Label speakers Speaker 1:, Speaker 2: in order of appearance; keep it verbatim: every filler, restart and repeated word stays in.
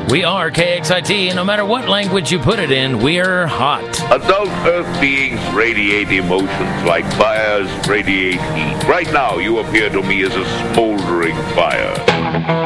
Speaker 1: We are K X I T, and no matter what language you put it in, we're hot.
Speaker 2: Adult Earth beings radiate emotions like fires radiate heat. Right now, you appear to me as a smoldering fire.